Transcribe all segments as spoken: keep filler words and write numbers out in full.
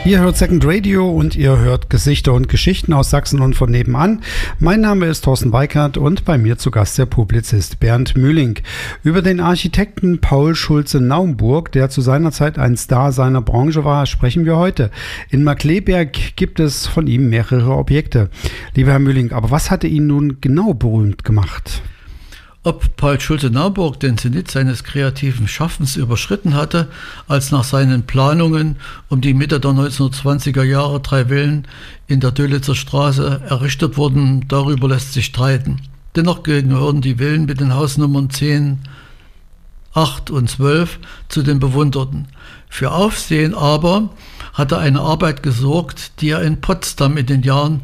Ihr hört Second Radio und ihr hört Gesichter und Geschichten aus Sachsen und von nebenan. Mein Name ist Thorsten Weikert und bei mir zu Gast der Publizist Bernd Mühling. Über den Architekten Paul Schulze-Naumburg, der zu seiner Zeit ein Star seiner Branche war, sprechen wir heute. In Markkleeberg gibt es von ihm mehrere Objekte. Lieber Herr Mühling, aber was hatte ihn nun genau berühmt gemacht? Ob Paul Schulze-Naumburg den Zenit seines kreativen Schaffens überschritten hatte, als nach seinen Planungen um die Mitte der neunzehnhundertzwanziger Jahre drei Villen in der Dölitzer Straße errichtet wurden, darüber lässt sich streiten. Dennoch gehören die Villen mit den Hausnummern zehn, acht und zwölf zu den bewunderten. Für Aufsehen aber hatte eine Arbeit gesorgt, die er in Potsdam in den Jahren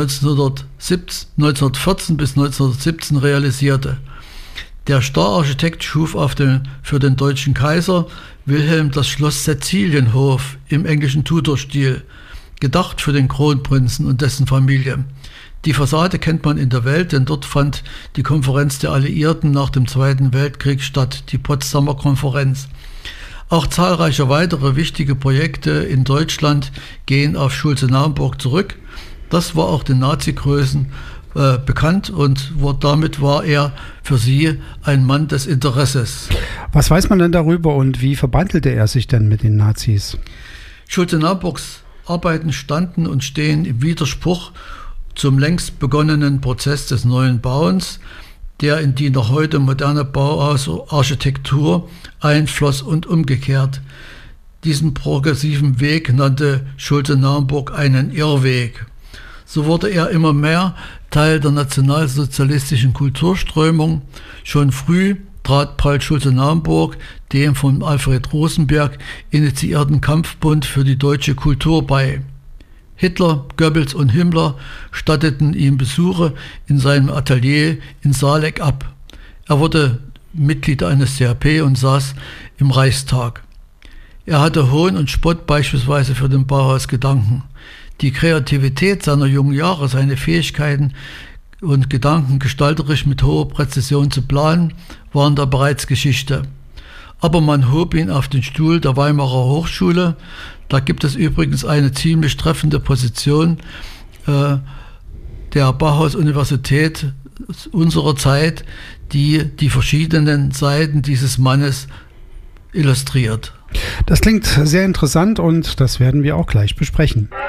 neunzehnhundertvierzehn bis neunzehnhundertsiebzehn realisierte. Der Stararchitekt schuf auf den, für den deutschen Kaiser Wilhelm das Schloss Cäcilienhof im englischen Tudor-Stil, gedacht für den Kronprinzen und dessen Familie. Die Fassade kennt man in der Welt, denn dort fand die Konferenz der Alliierten nach dem Zweiten Weltkrieg statt, die Potsdamer Konferenz. Auch zahlreiche weitere wichtige Projekte in Deutschland gehen auf Schulze-Naumburg zurück. Das war auch den Nazi-Größen äh, bekannt und war, damit war er für sie ein Mann des Interesses. Was weiß man denn darüber und wie verbandelte er sich denn mit den Nazis? Schulze-Naumburgs Arbeiten standen und stehen im Widerspruch zum längst begonnenen Prozess des neuen Bauens, der in die noch heute moderne Bauhausarchitektur einfloss und umgekehrt. Diesen progressiven Weg nannte Schulze-Naumburg einen Irrweg. So wurde er immer mehr Teil der nationalsozialistischen Kulturströmung. Schon früh trat Paul Schulze-Naumburg dem von Alfred Rosenberg initiierten Kampfbund für die deutsche Kultur bei. Hitler, Goebbels und Himmler statteten ihm Besuche in seinem Atelier in Saaleck ab. Er wurde Mitglied der N S D A P und saß im Reichstag. Er hatte Hohn und Spott beispielsweise für den Bauhausgedanken. Die Kreativität seiner jungen Jahre, seine Fähigkeiten und Gedanken gestalterisch mit hoher Präzision zu planen, waren da bereits Geschichte. Aber man hob ihn auf den Stuhl der Weimarer Hochschule. Da gibt es übrigens eine ziemlich treffende Position äh, der Bauhaus-Universität unserer Zeit, die die verschiedenen Seiten dieses Mannes illustriert. Das klingt sehr interessant und das werden wir auch gleich besprechen.